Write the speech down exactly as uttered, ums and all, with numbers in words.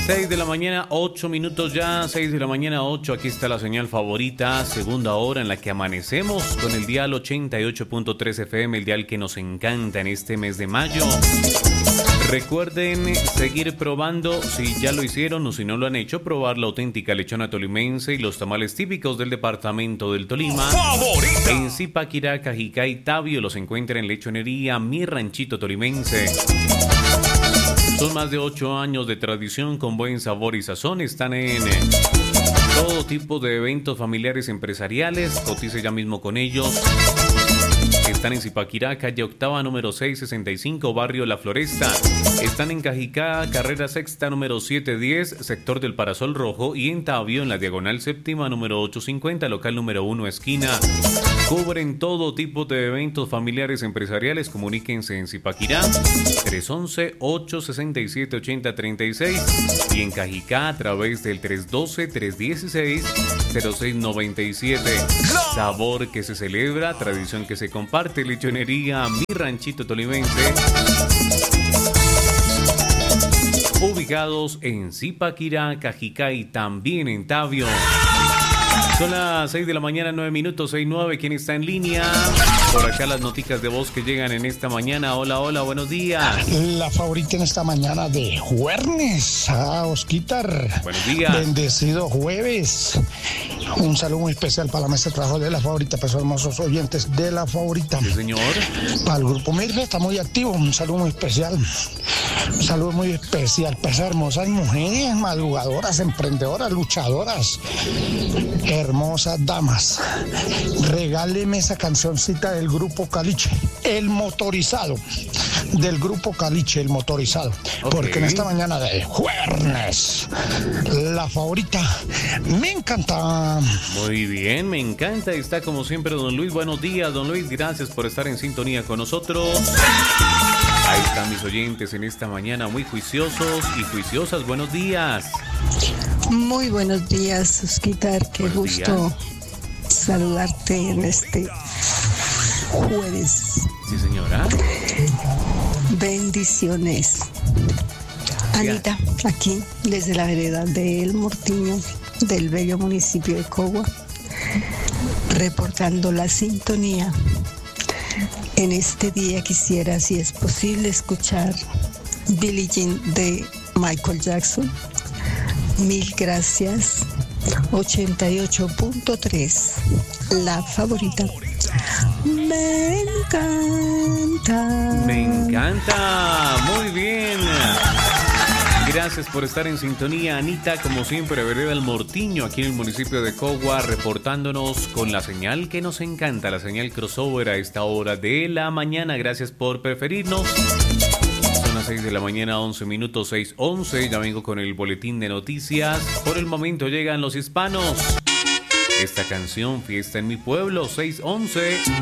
seis de la mañana, ocho minutos ya, seis de la mañana, ocho. Aquí está la señal favorita, segunda hora en la que amanecemos con el dial ochenta y ocho punto tres F M, el dial que nos encanta en este mes de mayo. Recuerden seguir probando, si ya lo hicieron o si no lo han hecho, probar la auténtica lechona tolimense y los tamales típicos del departamento del Tolima. ¡Favorita! En Zipaquirá, Cajicá y Tabio los encuentra en Lechonería Mi Ranchito Tolimense. Son más de ocho años de tradición con buen sabor y sazón. Están en eh, todo tipo de eventos familiares empresariales. Cotice ya mismo con ellos. Están en Zipaquirá, calle octava, número seiscientos sesenta y cinco, barrio La Floresta. Están en Cajicá, carrera sexta, número setecientos diez, sector del Parasol Rojo. Y en Tabio, en la diagonal séptima, número ochocientos cincuenta, local número uno, esquina. Cubren todo tipo de eventos familiares empresariales. Comuníquense en Zipaquirá, tres once, ocho sesenta y siete, ochenta treinta y seis. Y en Cajicá, a través del tres doce, tres dieciséis, cero seis noventa y siete. Sabor que se celebra, tradición que se comparte. Lechonería Mi Ranchito Tolimense, ubicados en Zipaquirá, Cajicá y también en Tabio. Son las seis de la mañana, nueve minutos, seis nueve. ¿Quién está en línea? Por acá las noticias de voz que llegan en esta mañana. Hola, hola, buenos días. La favorita en esta mañana de jueves. Ah, Osquitar. Buenos días. Bendecido jueves. Un saludo muy especial para la mesa de trabajo de la favorita, para esos hermosos oyentes de la favorita. Sí, señor. Para el grupo Mirfe está muy activo. Un saludo muy especial. Un saludo muy especial para esas hermosas mujeres, madrugadoras, emprendedoras, luchadoras. Hermosas damas, regáleme esa cancioncita del grupo Caliche, el motorizado, del grupo Caliche, el motorizado, okay. Porque en esta mañana de jueves, la favorita me encanta. Muy bien, me encanta. Está como siempre don Luis. Buenos días, don Luis, gracias por estar en sintonía con nosotros. Ahí están mis oyentes en esta mañana, muy juiciosos y juiciosas. Buenos días. Muy buenos días, Osquitar. Qué buenos gusto días. Saludarte en este jueves. Sí, señora. Bendiciones. Gracias. Anita, aquí desde la vereda de El Mortiño, del bello municipio de Cogua, reportando la sintonía. En este día quisiera, si es posible, escuchar Billie Jean de Michael Jackson. Mil gracias. ochenta y ocho punto tres, la favorita. Me encanta. Me encanta. Muy bien. Gracias por estar en sintonía, Anita. Como siempre, vereda El Mortiño, aquí en el municipio de Cogua, reportándonos con la señal que nos encanta, la señal crossover a esta hora de la mañana. Gracias por preferirnos. seis de la mañana, once minutos, seis once. Ya vengo con el boletín de noticias. Por el momento llegan los hispanos. Esta canción, Fiesta en mi pueblo, seis once.